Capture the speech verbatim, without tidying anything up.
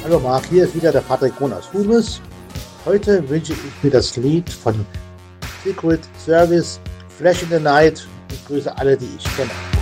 Hallo Marc, hier ist wieder der Patrick Kohn aus Humus. Heute wünsche ich mir das Lied von Secret Service, Flash in the Night. Ich grüße alle, die ich kenne.